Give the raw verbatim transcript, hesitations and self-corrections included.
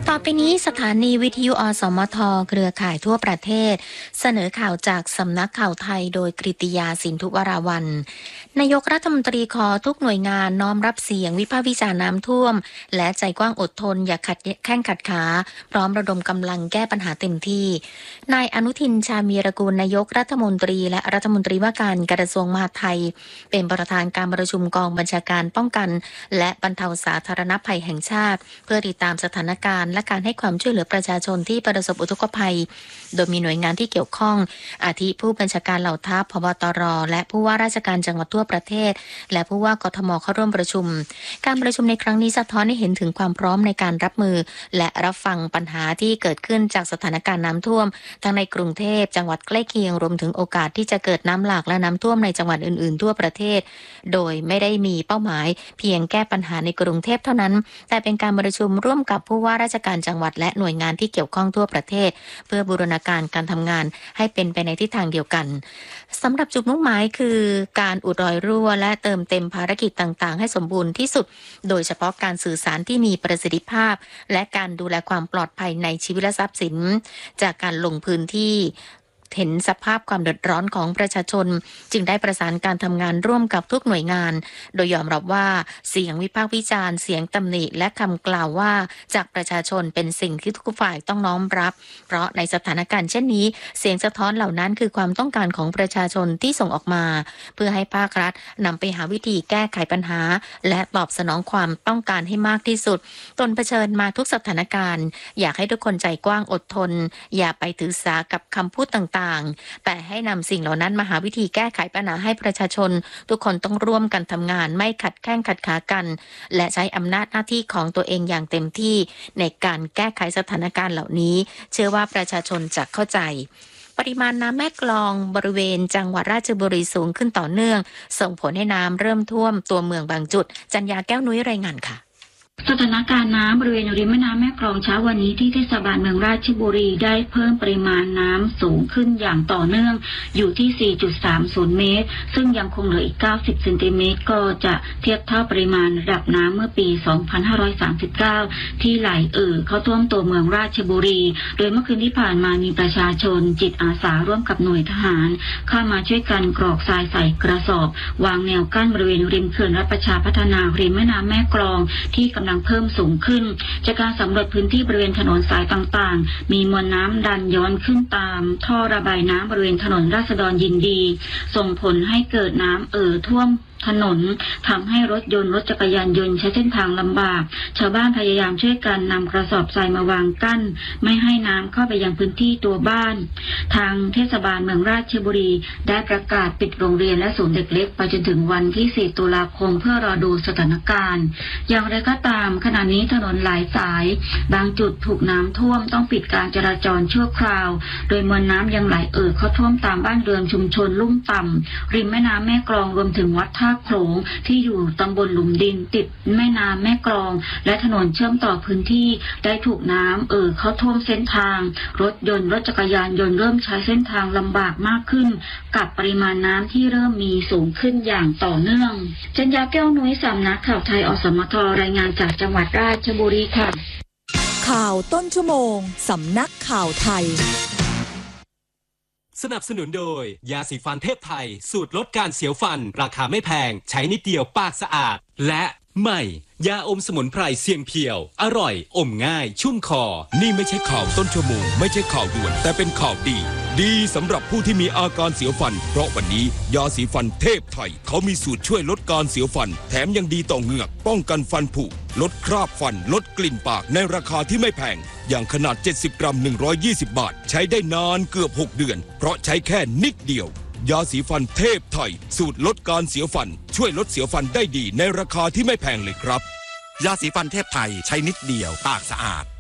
ต่อไปนี้สถานีวิทยุอสมทเครือข่ายทั่วประเทศเสนอข่าวจากสำนักข่าวไทยโดยกฤติยาสินธุวราวัลย์นายกรัฐมนตรีขอทุกหน่วยงานน้อมรับเสียงวิพากษ์วิจารณ์น้ำท่วมและใจกว้างอดทนอย่าขัดแข้งขัดขาพร้อมระดมกำลังแก้ปัญหาเต็มที่นายอนุทินชาญวีรกูลนายกรัฐมนตรีและรัฐมนตรีว่าการกระทรวงมหาดไทยเป็นประธานการประชุมกองบัญชาการป้องกันและบรรเทาสาธารณภัยแห่งชาติเพื่อติดตามสถานการณ์และการให้ความช่วยเหลือประชาชนที่ประสบอุทกภัยโดยมีหน่วยงานที่เกี่ยวข้องอาทิผู้บัญชาการเหล่าทัพผบ.ตร.และผู้ว่าราชการจังหวัดทั่วประเทศและผู้ว่ากทม.เข้าร่วมประชุมการประชุมในครั้งนี้สะท้อนให้เห็นถึงความพร้อมในการรับมือและรับฟังปัญหาที่เกิดขึ้นจากสถานการณ์น้ำท่วมทั้งในกรุงเทพจังหวัดใกล้เคียงรวมถึงโอกาสที่จะเกิดน้ำหลากและน้ำท่วมในจังหวัดอื่นๆทั่วประเทศโดยไม่ได้มีเป้าหมายเพียงแก้ปัญหาในกรุงเทพเท่านั้นแต่เป็นการประชุมร่วมกับผู้ว่าราชการจังหวัดและหน่วยงานที่เกี่ยวข้องทั่วประเทศเพื่อบูรณาการการทำงานให้เป็นไปในทิศทางเดียวกันสำหรับจุดมุ่งหมายคือการอุดรอยรั่วและเติมเต็มภารกิจต่างๆให้สมบูรณ์ที่สุดโดยเฉพาะการสื่อสารที่มีประสิทธิภาพและการดูแลความปลอดภัยในชีวิตและทรัพย์สินจากการลงพื้นที่เห็นสภาพความเดือดร้อนของประชาชนจึงได้ประสานการทำงานร่วมกับทุกหน่วยงานโดยยอมรับว่าเสียงวิพากษ์วิจารณ์เสียงตำหนิและคำกล่าวว่าจากประชาชนเป็นสิ่งที่ทุกฝ่ายต้องน้อมรับเพราะในสถานการณ์เช่นนี้เสียงสะท้อนเหล่านั้นคือความต้องการของประชาชนที่ส่งออกมาเพื่อให้ภาครัฐนำไปหาวิธีแก้ไขปัญหาและตอบสนองความต้องการให้มากที่สุดตนเผชิญมาทุกสถานการณ์อยากให้ทุกคนใจกว้างอดทนอย่าไปถือสากับคำพูดต่างแต่ให้นำสิ่งเหล่านั้นมาหาวิธีแก้ไขปัญหาให้ประชาชนทุกคนต้องร่วมกันทำงานไม่ขัดแข้งขัดขากันและใช้อำนาจหน้าที่ของตัวเองอย่างเต็มที่ในการแก้ไขสถานการณ์เหล่านี้เชื่อว่าประชาชนจะเข้าใจปริมาณน้ำแม่กลองบริเวณจังหวัดราชบุรีสูงขึ้นต่อเนื่องส่งผลให้น้ำเริ่มท่วมตัวเมืองบางจุดจัญญาแก้วนุ้ยรายงานค่ะสถานการณ์น้ำบริเวณริมแม่น้ำแม่กลองเช้าวันนี้ที่เทศบาลเมืองราชบุรีได้เพิ่มปริมาณน้ำสูงขึ้นอย่างต่อเนื่องอยู่ที่ สี่จุดสามศูนย์ เมตรซึ่งยังคงเหลืออีกเก้าสิบเซนติเมตรก็จะเทียบเท่าปริมาณระดับน้ำเมื่อปี สองพันห้าร้อยสามสิบเก้า ที่ไหลเอ่อเข้าท่วมตัวเมืองราชบุรีโดยเมื่อคืนที่ผ่านมามีประชาชนจิตอาสาร่วมกับหน่วยทหารเข้ามาช่วยกันกรอกทรายใส่กระสอบวางแนวกั้นบริเวณริมเขื่อนรัฐประชาพัฒนาริมแม่น้ำแม่กลองที่กำลังเพิ่มสูงขึ้นจากการสำรวจพื้นที่บริเวณถนนสายต่างๆมีมวลน้ำดันย้อนขึ้นตามท่อระบายน้ำบริเวณถนนราษฎรยินดีส่งผลให้เกิดน้ำเอ่อท่วมถนนทำให้รถยนต์รถจักรยานยนต์ใช้เส้นทางลำบากชาวบ้านพยายามช่วยกันนำกระสอบทรายมาวางกั้นไม่ให้น้ำเข้าไปยังพื้นที่ตัวบ้านทางเทศบาลเมืองราชบุรีได้ประกาศปิดโรงเรียนและศูนย์เด็กเล็กไปจนถึงวันที่สี่ตุลาคมเพื่อรอดูสถานการณ์อย่างไรก็ตามขณะนี้ถนนหลายสายบางจุดถูกน้ำท่วมต้องปิดการจราจรชั่วคราวโดยมวลน้ำยังไหลเอ่อเข้าท่วมตามบ้านเรือนชุมชนลุ่มต่ำริมแม่น้ำแม่กลองรวมถึงวัดท่าโขลงที่อยู่ตำบลหลุมดินติดแม่น้ำแม่กลองและถนนเชื่อมต่อพื้นที่ได้ถูกน้ำเอ่อเข้าท่วมเส้นทางรถยนต์รถจักรยานยนต์เริ่มใช้เส้นทางลำบากมากขึ้นกับปริมาณน้ำที่เริ่มมีสูงขึ้นอย่างต่อเนื่องจัญญาแก้วนุ้ยสำนักข่าวไทยอสมทรายงานจากจังหวัดราชบุรีค่ะข่าวต้นชั่วโมงสำนักข่าวไทยสนับสนุนโดยยาสีฟันเทพไทยสูตรลดการเสียวฟันราคาไม่แพงใช้นิดเดียวปากสะอาดและใหม่ยาอมสมุนไพรเสียงเพียวอร่อยอมง่ายชุ่มคอนี่ไม่ใช่ข่าวต้นชั่วโมงไม่ใช่ข่าวด่วนแต่เป็นข่าวดีดีสำหรับผู้ที่มีอาการเสียวฟันเพราะวันนี้ยาสีฟันเทพไทยเขามีสูตรช่วยลดการเสียวฟันแถมยังดีต่อเหงือกป้องกันฟันผุลดคราบฟันลดกลิ่นปากในราคาที่ไม่แพงอย่างขนาดเจ็ดสิบกรัมหนึ่งร้อยยี่สิบบาทใช้ได้นานเกือบหกเดือนเพราะใช้แค่นิดเดียวยาสีฟันเทพไทยสูตรลดการเสียวฟันช่วยลดเสียวฟันได้ดีในราคาที่ไม่แพงเลยครับยาสีฟันเทพไทยใช้นิดเดียวปากสะอาด